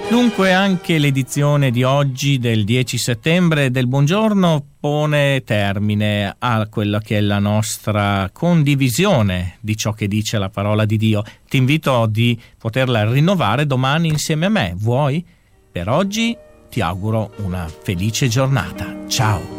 Dunque anche l'edizione di oggi del 10 settembre del Buongiorno pone termine a quella che è la nostra condivisione di ciò che dice la parola di Dio. Ti invito di poterla rinnovare domani insieme a me. Vuoi? Per oggi ti auguro una felice giornata. Ciao!